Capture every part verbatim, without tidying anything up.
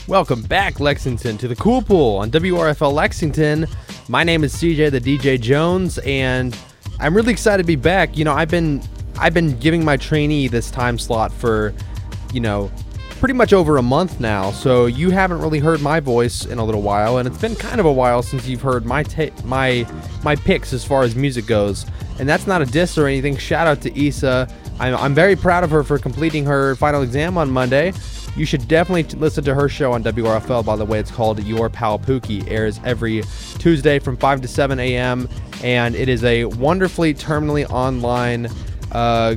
Welcome back, Lexington, to the Cool Pool on W R F L Lexington. My name is C J, the D J Jones, and I'm really excited to be back. You know, I've been I've been giving my trainee this time slot for, you know, pretty much over a month now. So you haven't really heard my voice in a little while, and it's been kind of a while since you've heard my ta- my my picks as far as music goes. And that's not a diss or anything. Shout out to Issa. I'm I'm very proud of her for completing her final exam on Monday. You should definitely t- listen to her show on W R F L, by the way. It's called Your Pal Pookie. Airs every Tuesday from five to seven a.m. And it is a wonderfully terminally online uh,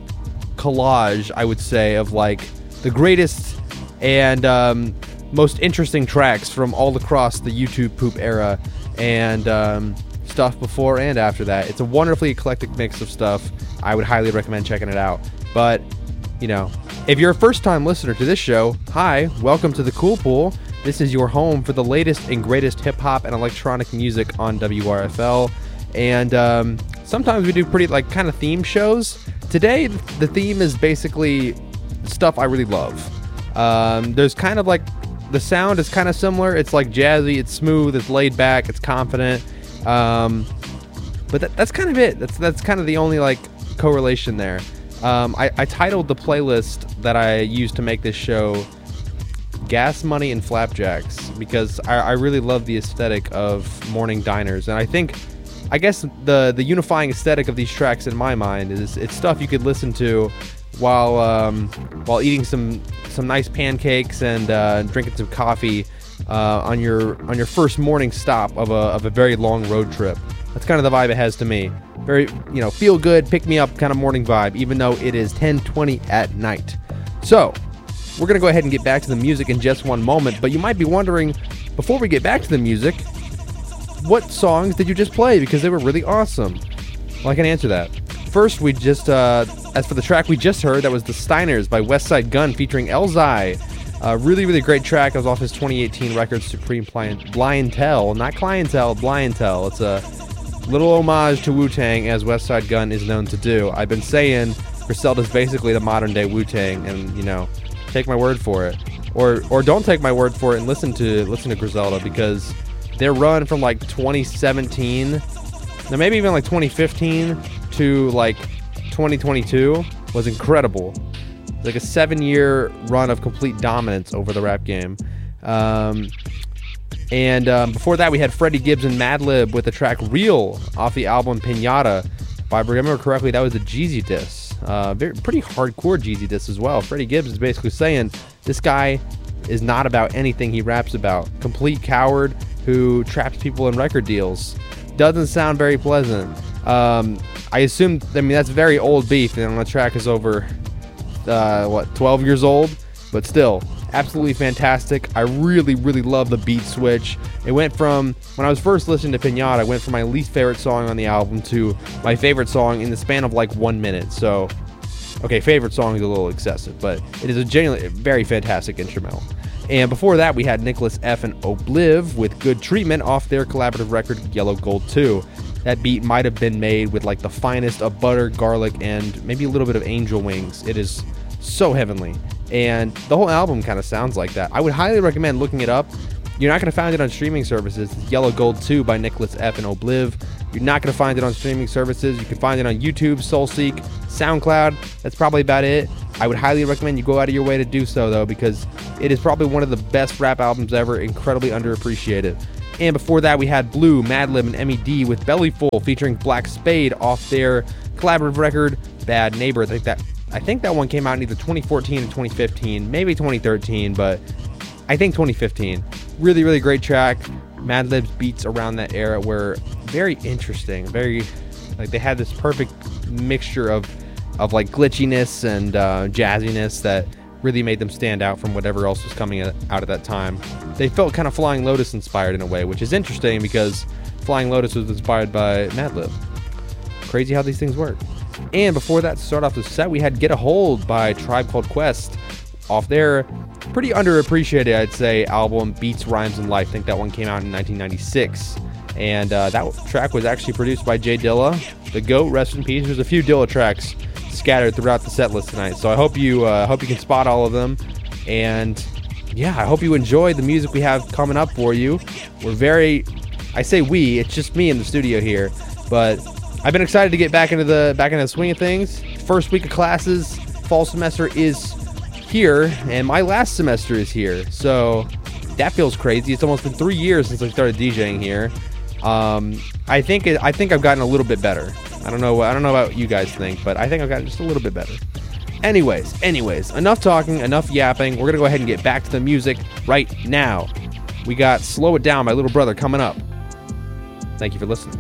collage, I would say, of like the greatest and um, most interesting tracks from all across the YouTube poop era and um, stuff before and after that. It's a wonderfully eclectic mix of stuff. I would highly recommend checking it out. But, you know, if you're a first-time listener to this show, hi, welcome to the Cool Pool. This is your home for the latest and greatest hip-hop and electronic music on W R F L. And um, sometimes we do pretty, like, kind of theme shows. Today, the theme is basically stuff I really love. Um, there's kind of, like, the sound is kind of similar. It's, like, jazzy, it's smooth, it's laid back, it's confident. Um, but that, that's kind of it. That's, that's kind of the only, like, correlation there. Um, I, I titled the playlist that I used to make this show Gas Money and Flapjacks because I, I really love the aesthetic of morning diners. And I think, I guess the, the unifying aesthetic of these tracks in my mind is it's stuff you could listen to while um, while eating some some nice pancakes and uh, drinking some coffee uh, on your on your first morning stop of a of a very long road trip. That's kind of the vibe it has to me. Very, you know, feel good, pick me up kind of morning vibe, even though it is ten twenty at night. So, we're going to go ahead and get back to the music in just one moment, but you might be wondering, before we get back to the music, what songs did you just play? Because they were really awesome. Well, I can answer that. First, we just, uh, as for the track we just heard, that was The Steiners by Westside Gunn featuring Elzhi. Uh, really, really great track. That was off his twenty eighteen record, Supreme Blientele. Not Clientele, Blientele. It's a little homage to Wu-Tang, as Westside Gunn is known to do. I've been saying Griselda's basically the modern-day Wu-Tang, and, you know, take my word for it. Or or don't take my word for it and listen to listen to Griselda, because their run from, like, twenty seventeen, now maybe even, like, twenty fifteen to, like, twenty twenty-two was incredible. Like a seven-year run of complete dominance over the rap game. Um... And um, before that, we had Freddie Gibbs and Madlib with the track Real off the album Pinata. If I remember correctly, that was a Jeezy diss. Uh, very, pretty hardcore Jeezy diss as well. Freddie Gibbs is basically saying this guy is not about anything he raps about. Complete coward who traps people in record deals. Doesn't sound very pleasant. Um, I assume, I mean, that's very old beef, and the track is over, uh, what, twelve years old? But still, absolutely fantastic. I really, really love the beat switch. It went from, when I was first listening to Pinata, I went from my least favorite song on the album to my favorite song in the span of like one minute. So, okay, favorite song is a little excessive, but it is a genuinely very fantastic instrumental. And before that, we had Nicholas F. and Obliv with Good Treatment off their collaborative record Yellow Gold two. That beat might have been made with like the finest of butter, garlic, and maybe a little bit of angel wings. It is so heavenly. And the whole album kind of sounds like that. I would highly recommend looking it up. You're not going to find it on streaming services. It's Yellow Gold two by Nicholas F. and Obliv. You're not going to find it on streaming services. You can find it on YouTube, SoulSeek, SoundCloud. That's probably about it. I would highly recommend you go out of your way to do so, though, because it is probably one of the best rap albums ever, incredibly underappreciated. And before that, we had Blue, Madlib, and M E D with Bellyful featuring Black Spade off their collaborative record Bad Neighbor. I think that I think that one came out in either twenty fourteen and twenty fifteen, maybe twenty thirteen, but I think twenty fifteen. Really, really great track. Madlib's beats around that era were very interesting. Very, like, they had this perfect mixture of, of like, glitchiness and uh, jazziness that really made them stand out from whatever else was coming out at that time. They felt kind of Flying Lotus inspired in a way, which is interesting because Flying Lotus was inspired by Madlib. Crazy how these things work. And before that, to start off the set, we had Get a Hold by Tribe Called Quest off their pretty underappreciated, I'd say, album Beats, Rhymes, and Life. I think that one came out in nineteen ninety-six. And uh, that track was actually produced by Jay Dilla, the GOAT, rest in peace. There's a few Dilla tracks scattered throughout the set list tonight, so I hope you uh, hope you can spot all of them. And yeah, I hope you enjoy the music we have coming up for you. We're very, I say we, it's just me in the studio here, but I've been excited to get back into the back into the swing of things. First week of classes, fall semester is here, and my last semester is here, so that feels crazy. It's almost been three years since I started DJing here. Um, I think it, I think I've gotten a little bit better. I don't know. I don't know about you guys think, but I think I've gotten just a little bit better. Anyways, anyways, enough talking, enough yapping. We're gonna go ahead and get back to the music right now. We got "Slow It Down" by Little Brother coming up. Thank you for listening.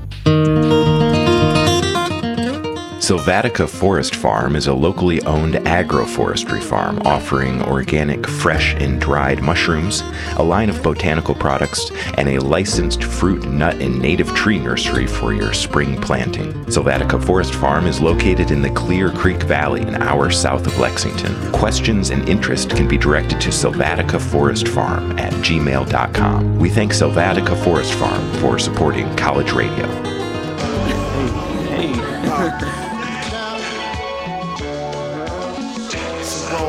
Sylvatica Forest Farm is a locally owned agroforestry farm offering organic, fresh, and dried mushrooms, a line of botanical products, and a licensed fruit, nut, and native tree nursery for your spring planting. Sylvatica Forest Farm is located in the Clear Creek Valley, an hour south of Lexington. Questions and interest can be directed to Sylvatica Forest Farm at gmail dot com. We thank Sylvatica Forest Farm for supporting college radio. Hey, hey.